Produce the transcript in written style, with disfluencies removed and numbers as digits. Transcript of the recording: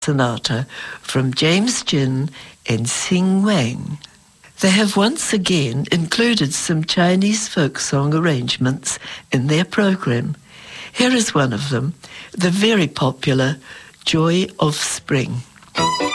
Sonata from James Jin and Xing Wang. They have once again included some Chinese folk song arrangements in their program. Here is one of them, the very popular Joy of Spring.